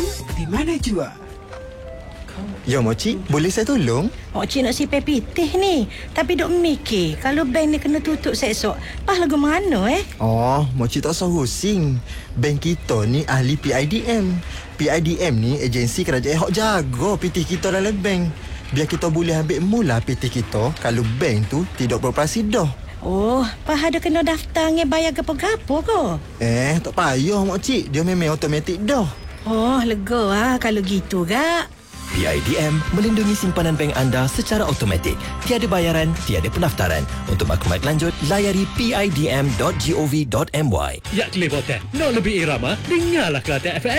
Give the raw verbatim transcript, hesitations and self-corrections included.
Di mana jua? Ya, Moci, boleh saya tolong? Moci nak sipai pitih ni. Tapi duk mikir, kalau bank ni kena tutup esok, pas lagu mana eh? Oh, Moci tak usah pusing. Bank kita ni ahli P I D M. P I D M ni agensi kerajaan hok jaga pitih kita dalam bank. Biar kita boleh ambil mula pitih kita kalau bank tu tidak beroperasi dah. Oh, pas ada kena daftar nge bayar gapo-gapo ke? Eh, tak payah, Moci. Dia memang automatik dah. Oh, lega ah kalau gitu gak. P I D M melindungi simpanan bank anda secara automatik. Tiada bayaran, tiada pendaftaran. Untuk maklumat lanjut, layari p i d m dot gov dot m y. Ya, Kelebotan. Nak lebih irama, dengarlah Kelate F M.